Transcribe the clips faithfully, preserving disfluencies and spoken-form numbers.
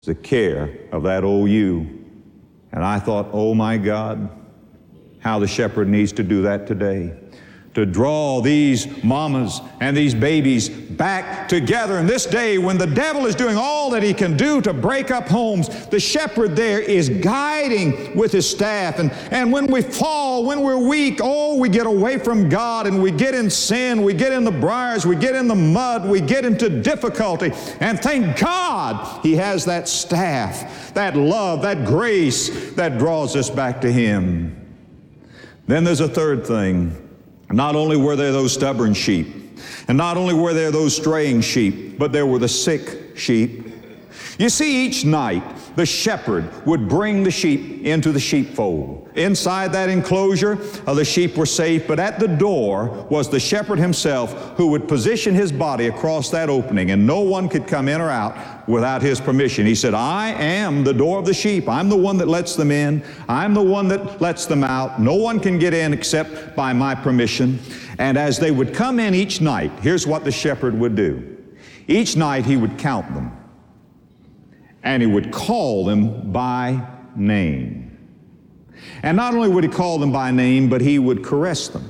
the care of that old ewe. And I thought, oh my God, how the shepherd needs to do that today. To draw these mamas and these babies back together. In this day when the devil is doing all that he can do to break up homes, the shepherd there is guiding with his staff. And, and when we fall, when we're weak, oh, we get away from God and we get in sin, we get in the briars, we get in the mud, we get into difficulty. And thank God he has that staff, that love, that grace that draws us back to him. Then there's a third thing. Not only were there those stubborn sheep, and not only were there those straying sheep, but there were the sick sheep. You see, each night the shepherd would bring the sheep into the sheepfold. Inside that enclosure, uh, the sheep were safe, but at the door was the shepherd himself who would position his body across that opening, and no one could come in or out without his permission. He said, I am the door of the sheep. I'm the one that lets them in. I'm the one that lets them out. No one can get in except by my permission. And as they would come in each night, here's what the shepherd would do. Each night he would count them. And he would call them by name. And not only would he call them by name, but he would caress them.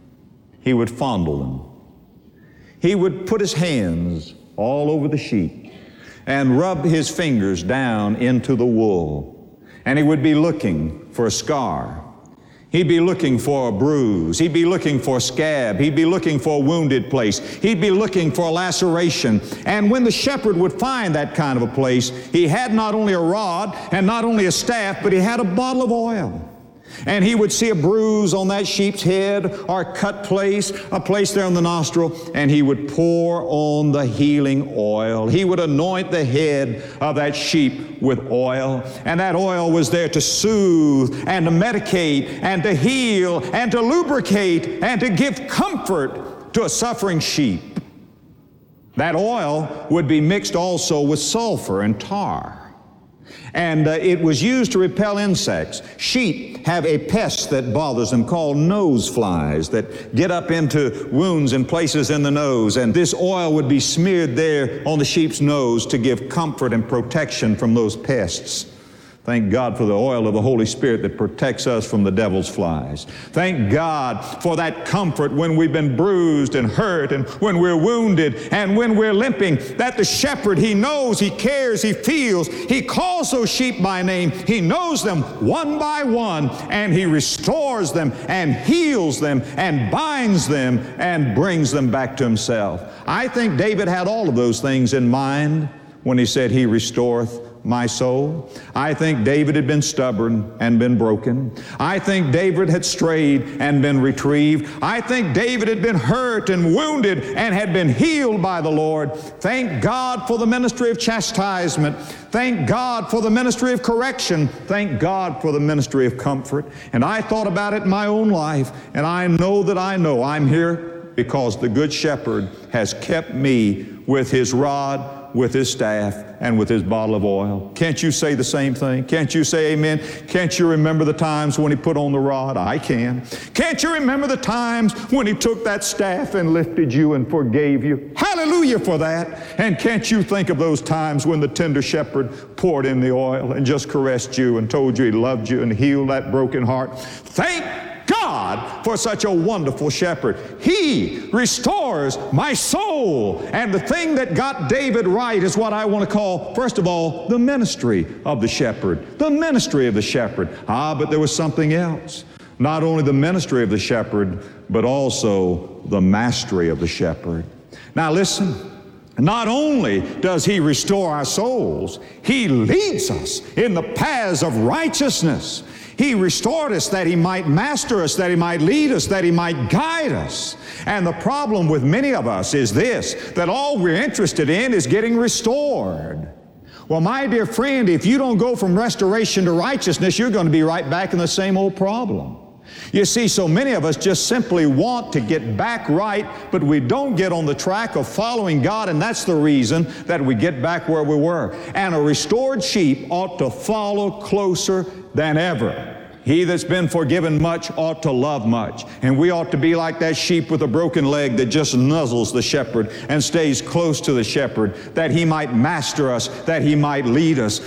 He would fondle them. He would put his hands all over the sheep and rub his fingers down into the wool. And he would be looking for a scar. He'd be looking for a bruise. He'd be looking for a scab. He'd be looking for a wounded place. He'd be looking for a laceration. And when the shepherd would find that kind of a place, he had not only a rod and not only a staff, but he had a bottle of oil. And he would see a bruise on that sheep's head or a cut place, a place there on the nostril, and he would pour on the healing oil. He would anoint the head of that sheep with oil, and that oil was there to soothe and to medicate and to heal and to lubricate and to give comfort to a suffering sheep. That oil would be mixed also with sulfur and tar. And uh, it was used to repel insects. Sheep have a pest that bothers them called nose flies that get up into wounds and places in the nose. And this oil would be smeared there on the sheep's nose to give comfort and protection from those pests. Thank God for the oil of the Holy Spirit that protects us from the devil's flies. Thank God for that comfort when we've been bruised and hurt and when we're wounded and when we're limping, that the shepherd, he knows, he cares, he feels, he calls those sheep by name, he knows them one by one, and he restores them and heals them and binds them and brings them back to himself. I think David had all of those things in mind when he said, he restoreth my soul. I think David had been stubborn and been broken. I think David had strayed and been retrieved. I think David had been hurt and wounded and had been healed by the Lord. Thank God for the ministry of chastisement. Thank God for the ministry of correction. Thank God for the ministry of comfort. And I thought about it in my own life, and I know that I know I'm here because the Good Shepherd has kept me with his rod, with his staff, and with his bottle of oil. Can't you say the same thing? Can't you say amen? Can't you remember the times when he put on the rod? I can. Can't you remember the times when he took that staff and lifted you and forgave you? Hallelujah for that. And can't you think of those times when the tender shepherd poured in the oil and just caressed you and told you he loved you and healed that broken heart? Thank God for such a wonderful shepherd. He restores my soul. And the thing that got David right is what I want to call, first of all, the ministry of the shepherd. The ministry of the shepherd. Ah, but there was something else. Not only the ministry of the shepherd, but also the mastery of the shepherd. Now listen. Not only does he restore our souls, he leads us in the paths of righteousness. He restored us that he might master us, that he might lead us, that he might guide us. And the problem with many of us is this, that all we're interested in is getting restored. Well, my dear friend, if you don't go from restoration to righteousness, you're going to be right back in the same old problem. You see, so many of us just simply want to get back right, but we don't get on the track of following God, and that's the reason that we get back where we were. And a restored sheep ought to follow closer than ever. He that's been forgiven much ought to love much. And we ought to be like that sheep with a broken leg that just nuzzles the shepherd and stays close to the shepherd, that he might master us, that he might lead us,